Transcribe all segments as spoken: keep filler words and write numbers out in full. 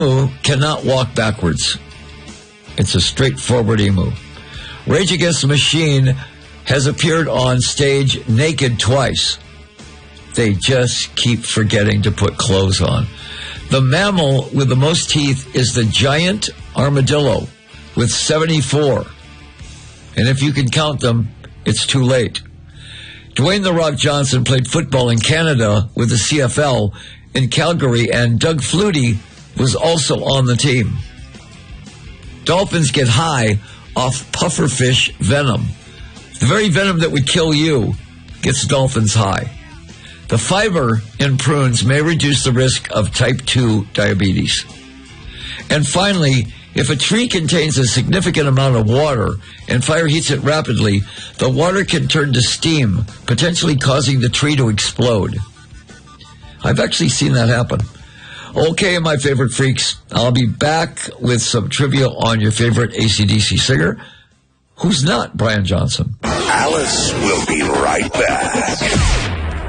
Emu cannot walk backwards. It's a straightforward emu. Rage Against the Machine has appeared on stage naked twice. They just keep forgetting to put clothes on. The mammal with the most teeth is the giant armadillo with seventy-four. And if you can count them, it's too late. Dwayne "The Rock" Johnson played football in Canada with the C F L in Calgary, and Doug Flutie was also on the team. Dolphins get high off pufferfish venom. The very venom that would kill you gets dolphins high. The fiber in prunes may reduce the risk of type two diabetes. And finally, if a tree contains a significant amount of water and fire heats it rapidly, the water can turn to steam, potentially causing the tree to explode. I've actually seen that happen. Okay, my favorite freaks, I'll be back with some trivia on your favorite A C D C singer, who's not Brian Johnson. Alice will be right back.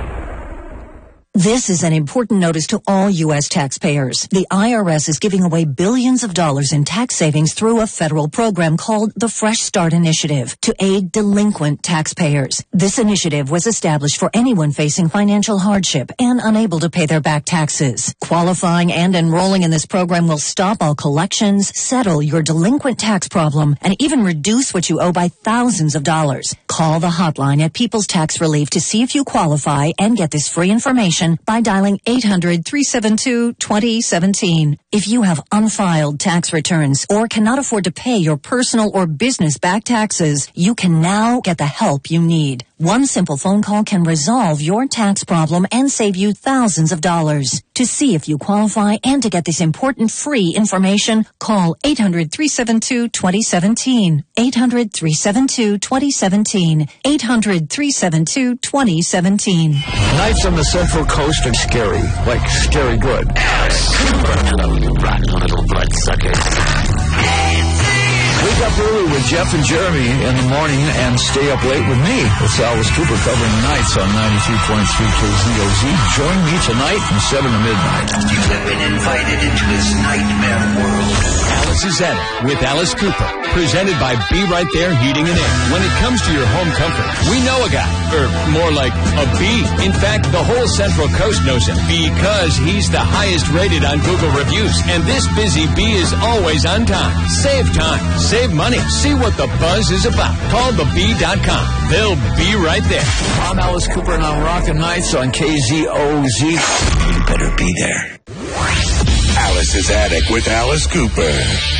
This is an important notice to all U S taxpayers. The I R S is giving away billions of dollars in tax savings through a federal program called the Fresh Start Initiative to aid delinquent taxpayers. This initiative was established for anyone facing financial hardship and unable to pay their back taxes. Qualifying and enrolling in this program will stop all collections, settle your delinquent tax problem, and even reduce what you owe by thousands of dollars. Call the hotline at People's Tax Relief to see if you qualify and get this free information by dialing eight hundred, three seven two, two zero one seven. If you have unfiled tax returns or cannot afford to pay your personal or business back taxes, you can now get the help you need. One simple phone call can resolve your tax problem and save you thousands of dollars. To see if you qualify and to get this important free information, call eight hundred, three seven two, two zero one seven. eight hundred, three seven two, two zero one seven. eight hundred, three seven two, two zero one seven. Nights on the Central Coast are scary, like scary good. Hello, you rotten little bloodsuckers. Wake up early with Jeff and Jeremy in the morning and stay up late with me. It's Alice Cooper covering the nights on ninety-three point three K Z O Z. Join me tonight from seven to midnight. You have been invited into this nightmare world. Alice is At It with Alice Cooper, presented by Be Right There Heating and Air. When it comes to your home comfort, we know a guy, or more like a bee. In fact, the whole Central Coast knows him because he's the highest rated on Google reviews. And this busy bee is always on time. Save time, save money. See what the buzz is about. Call the bee dot com. They'll be right there. I'm Alice Cooper, and I'm rocking nights on K Z O Z. You better be there. Alice's Attic with Alice Cooper.